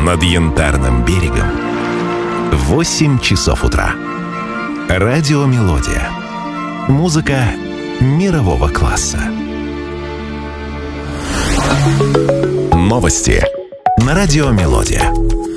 Над Янтарным берегом 8 часов утра. Радиомелодия. Музыка мирового класса. Новости на Радиомелодия.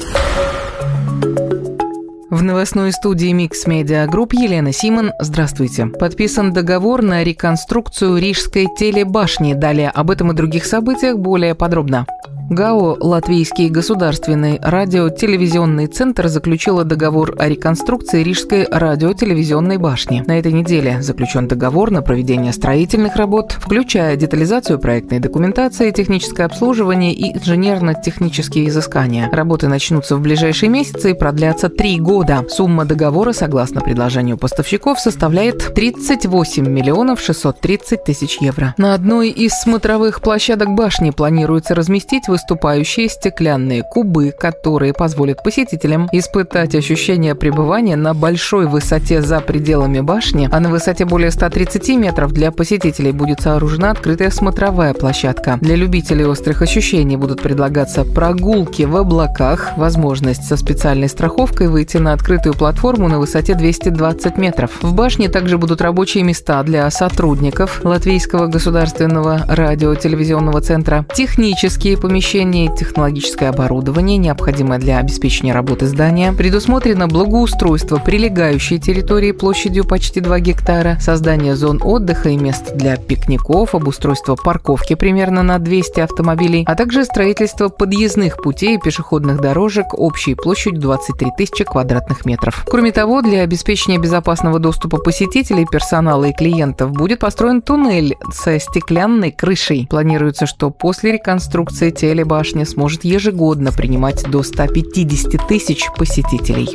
В новостной студии Mix Media Group Елена Симон. Здравствуйте. Подписан договор на реконструкцию Рижской телебашни. Далее об этом и других событиях более подробно. ГАО «Латвийский государственный радиотелевизионный центр» заключила договор о реконструкции Рижской радиотелевизионной башни. На этой неделе заключен договор на проведение строительных работ, включая детализацию проектной документации, техническое обслуживание и инженерно-технические изыскания. Работы начнутся в ближайшие месяцы и продлятся 3 года. Сумма договора, согласно предложению поставщиков, составляет 38 миллионов 630 тысяч евро. На одной из смотровых площадок башни планируется разместить выступающие стеклянные кубы, которые позволят посетителям испытать ощущение пребывания на большой высоте за пределами башни, а на высоте более 130 метров для посетителей будет сооружена открытая смотровая площадка. Для любителей острых ощущений будут предлагаться прогулки в облаках, возможность со специальной страховкой выйти на открытую платформу на высоте 220 метров. В башне также будут рабочие места для сотрудников Латвийского государственного радиотелевизионного центра, технические помещения и технологическое оборудование, необходимое для обеспечения работы здания. Предусмотрено благоустройство прилегающей территории площадью почти 2 гектара, создание зон отдыха и мест для пикников, обустройство парковки примерно на 200 автомобилей, а также строительство подъездных путей и пешеходных дорожек общей площадью 23 тысячи квадратных метров. Кроме того, для обеспечения безопасного доступа посетителей, персонала и клиентов будет построен туннель со стеклянной крышей. Планируется, что после реконструкции телебашня сможет ежегодно принимать до 150 тысяч посетителей.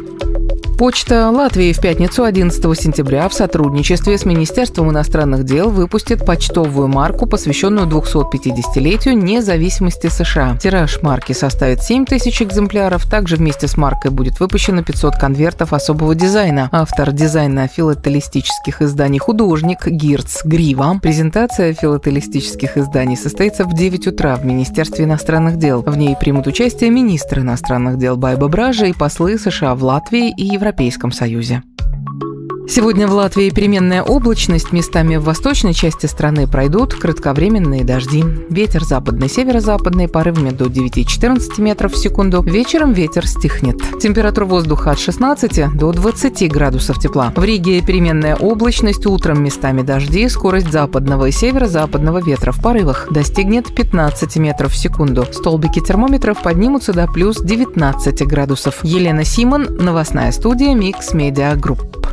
Почта Латвии в пятницу 11 сентября в сотрудничестве с Министерством иностранных дел выпустит почтовую марку, посвященную 250-летию независимости США. Тираж марки составит 7 тысяч экземпляров. Также вместе с маркой будет выпущено 500 конвертов особого дизайна. Автор дизайна филателистических изданий художник Гирц Грива. Презентация филателистических изданий состоится в 9 утра в Министерстве иностранных дел. В ней примут участие министр иностранных дел Байба Бража и послы США в Латвии и Европейском Союзе. Сегодня в Латвии переменная облачность. Местами в восточной части страны пройдут кратковременные дожди. Ветер западный, северо-западный, порывами до 9-14 метров в секунду. Вечером ветер стихнет. Температура воздуха от 16 до 20 градусов тепла. В Риге переменная облачность. Утром местами дожди. Скорость западного и северо-западного ветра в порывах достигнет 15 метров в секунду. Столбики термометров поднимутся до плюс 19 градусов. Елена Симон, новостная студия Mix Media Group.